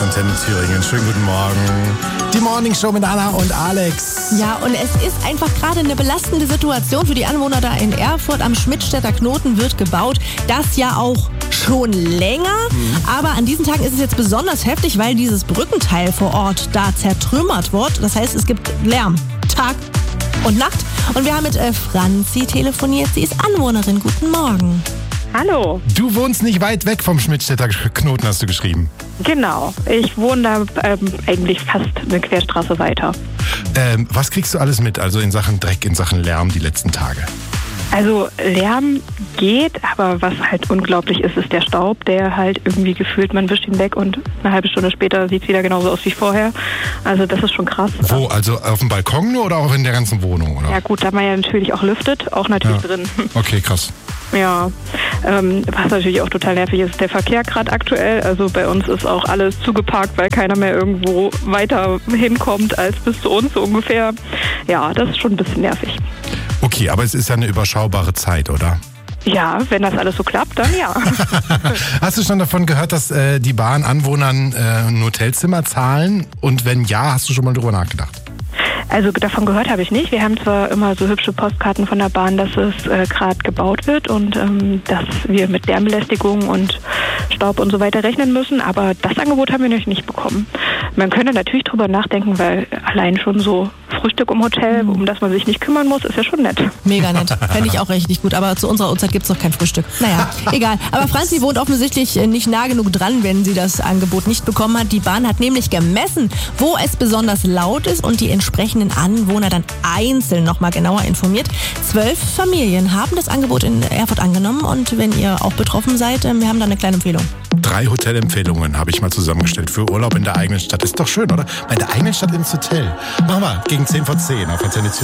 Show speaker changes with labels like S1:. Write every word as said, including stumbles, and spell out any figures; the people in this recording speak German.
S1: Antenne Thüringen. Schönen guten Morgen. Die Morning Show mit Anna und Alex.
S2: Ja, und es ist einfach gerade eine belastende Situation für die Anwohner da in Erfurt. Am Schmidtstädter Knoten wird gebaut. Das ja auch schon länger. Mhm. Aber an diesen Tagen ist es jetzt besonders heftig, weil dieses Brückenteil vor Ort da zertrümmert wird. Das heißt, es gibt Lärm. Tag und Nacht. Und wir haben mit äh, Franzi telefoniert. Sie ist Anwohnerin. Guten Morgen.
S3: Hallo.
S1: Du wohnst nicht weit weg vom Schmidtstädter Knoten, hast du geschrieben.
S3: Genau. Ich wohne da ähm, eigentlich fast eine Querstraße weiter.
S1: Ähm, was kriegst du alles mit, also in Sachen Dreck, in Sachen Lärm die letzten Tage?
S3: Also Lärm geht, aber was halt unglaublich ist, ist der Staub, der halt irgendwie gefühlt, man wischt ihn weg und eine halbe Stunde später sieht es wieder genauso aus wie vorher. Also das ist schon krass.
S1: Wo, also auf dem Balkon nur oder auch in der ganzen Wohnung? Oder?
S3: Ja gut, da man ja natürlich auch lüftet, auch natürlich ja. drin.
S1: Okay, krass.
S3: Ja, ähm, was natürlich auch total nervig ist, der Verkehr gerade aktuell. Also bei uns ist auch alles zugeparkt, weil keiner mehr irgendwo weiter hinkommt als bis zu uns so ungefähr. Ja, das ist schon ein bisschen nervig.
S1: Okay, aber es ist ja eine überschaubare Zeit, oder?
S3: Ja, wenn das alles so klappt, dann ja.
S1: Hast du schon davon gehört, dass äh, die Bahn Anwohnern äh, ein Hotelzimmer zahlen? Und wenn ja, hast du schon mal drüber nachgedacht?
S3: Also davon gehört habe ich nicht. Wir haben zwar immer so hübsche Postkarten von der Bahn, dass es äh, gerade gebaut wird und ähm, dass wir mit Lärmbelästigung und Staub und so weiter rechnen müssen, aber das Angebot haben wir noch nicht bekommen. Man könnte natürlich drüber nachdenken, weil allein schon so Frühstück im Hotel, um das man sich nicht kümmern muss, ist ja schon nett.
S2: Mega nett. Fände ich auch richtig gut. Aber zu unserer Uhrzeit gibt es noch kein Frühstück. Naja, egal. Aber Franzi wohnt offensichtlich nicht nah genug dran, wenn sie das Angebot nicht bekommen hat. Die Bahn hat nämlich gemessen, wo es besonders laut ist und die entsprechenden Anwohner dann einzeln nochmal genauer informiert. Zwölf Familien haben das Angebot in Erfurt angenommen. Und wenn ihr auch betroffen seid, wir haben da eine kleine Empfehlung.
S1: Drei Hotelempfehlungen habe ich mal zusammengestellt für Urlaub in der eigenen Stadt. Ist doch schön, oder? Bei der eigenen Stadt ins Hotel. Machen wir gegen zehn vor zehn auf Antenne Thüringen.